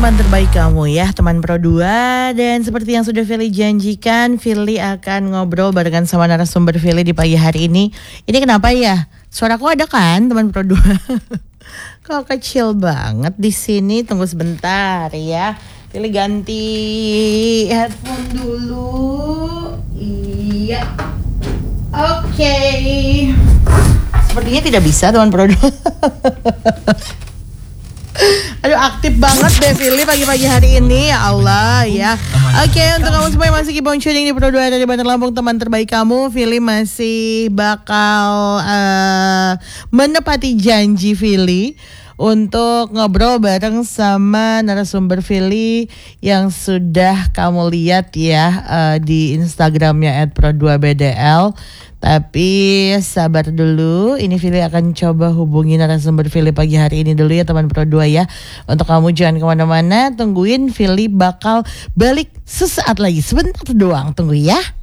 teman terbaik kamu ya, teman Pro 2. Dan seperti yang sudah Fili janjikan, Fili akan ngobrol barengan sama narasumber Fili di pagi hari ini. Ini kenapa ya? Suaraku ada kan teman Pro 2? Kok kecil banget di sini? Tunggu sebentar ya. Fili ganti headphone dulu. Iya. Oke. Sepertinya tidak bisa teman Pro 2. Aduh, aktif banget deh Fili pagi-pagi hari ini, ya Allah ya. Oke, untuk kamu semua yang masih kibon tuning di Pro 2 dari Bandar Lampung, teman terbaik kamu, Fili masih bakal menepati janji Fili untuk ngobrol bareng sama narasumber Fili yang sudah kamu lihat ya di Instagramnya @pro2bdl. Tapi sabar dulu, ini Fili akan coba hubungi narasumber Fili pagi hari ini dulu ya teman Pro 2 ya. Untuk kamu jangan kemana-mana, tungguin Fili bakal balik sesaat lagi, sebentar doang, tunggu ya.